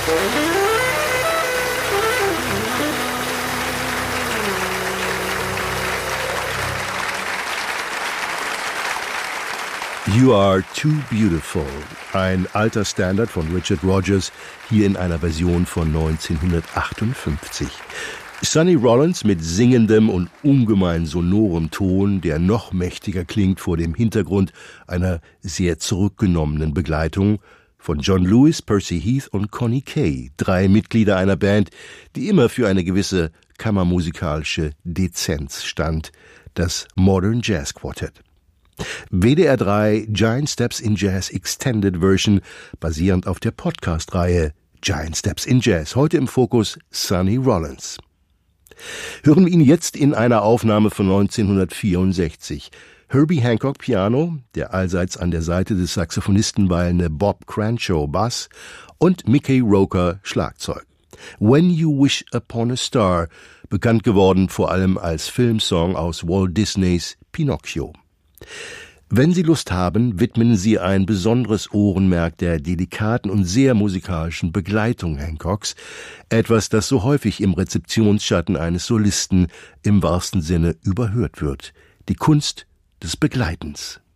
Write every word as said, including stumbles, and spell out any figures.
You Are Too Beautiful, ein alter Standard von Richard Rodgers, hier in einer Version von neunzehnhundertachtundfünfzig. Sonny Rollins mit singendem und ungemein sonorem Ton, der noch mächtiger klingt vor dem Hintergrund einer sehr zurückgenommenen Begleitung von John Lewis, Percy Heath und Connie Kay, drei Mitglieder einer Band, die immer für eine gewisse kammermusikalische Dezenz stand, das Modern Jazz Quartet. W D R drei Giant Steps in Jazz Extended Version, basierend auf der Podcast-Reihe Giant Steps in Jazz. Heute im Fokus Sonny Rollins. Hören wir ihn jetzt in einer Aufnahme von neunzehnhundertvierundsechzig. Herbie Hancock Piano, der allseits an der Seite des Saxophonisten weilende Bob Cranshaw Bass und Mickey Roker Schlagzeug. When You Wish Upon a Star, bekannt geworden vor allem als Filmsong aus Walt Disneys Pinocchio. Wenn Sie Lust haben, widmen Sie ein besonderes Ohrenmerk der delikaten und sehr musikalischen Begleitung Hancocks, etwas, das so häufig im Rezeptionsschatten eines Solisten im wahrsten Sinne überhört wird, die Kunst des Begleitens.